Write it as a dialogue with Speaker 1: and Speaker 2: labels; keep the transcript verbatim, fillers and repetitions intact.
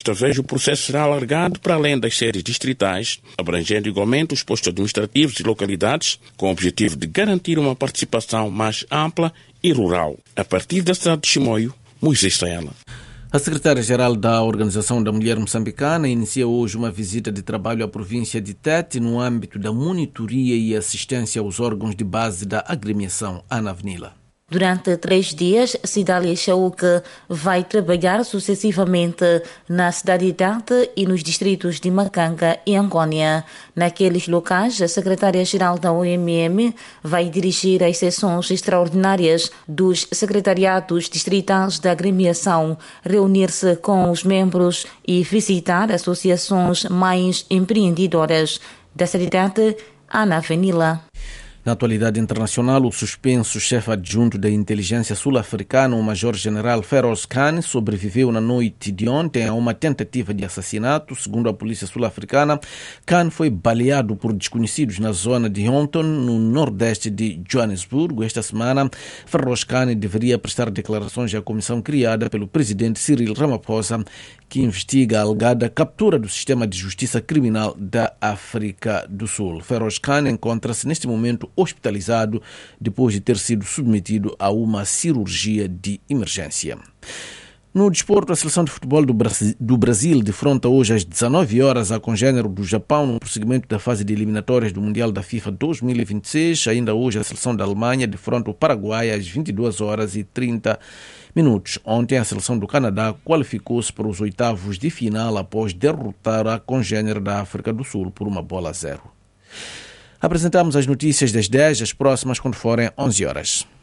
Speaker 1: Desta vez o processo será alargado para além das séries distritais, abrangendo igualmente os postos administrativos e localidades, com o objetivo de garantir uma participação mais ampla e rural. A partir da cidade de Chimoio, Moisés Sayala.
Speaker 2: A secretária-geral da Organização da Mulher Moçambicana inicia hoje uma visita de trabalho à província de Tete no âmbito da monitoria e assistência aos órgãos de base da agremiação Ana Avenila.
Speaker 3: Durante três dias, Cidália Chauque vai trabalhar sucessivamente na cidade de Tete e nos distritos de Macanga e Angônia. Naqueles locais, a secretária-geral da O M M vai dirigir as sessões extraordinárias dos secretariados distritais da agremiação, reunir-se com os membros e visitar associações mais empreendedoras. Da cidade, Ana Avenila.
Speaker 2: Na atualidade internacional, o suspenso chefe adjunto da inteligência sul-africana, o major-general Feroz Khan, sobreviveu na noite de ontem a uma tentativa de assassinato. Segundo a polícia sul-africana, Khan foi baleado por desconhecidos na zona de Honton, no nordeste de Joanesburgo. Esta semana, Feroz Khan deveria prestar declarações à comissão criada pelo presidente Cyril Ramaphosa, que investiga a alegada captura do sistema de justiça criminal da África do Sul. Feroz Khan encontra-se neste momento hospitalizado depois de ter sido submetido a uma cirurgia de emergência. No desporto, a seleção de futebol do Brasil, do Brasil defronta hoje às dezenove horas a congênero do Japão no prosseguimento da fase de eliminatórias do Mundial da FIFA dois mil e vinte e seis. Ainda hoje a seleção da Alemanha defronta o Paraguai às vinte e duas horas e trinta minutos. Ontem a seleção do Canadá qualificou-se para os oitavos de final após derrotar a congênero da África do Sul por uma bola a zero. Apresentamos as notícias das dez, as próximas quando forem onze horas.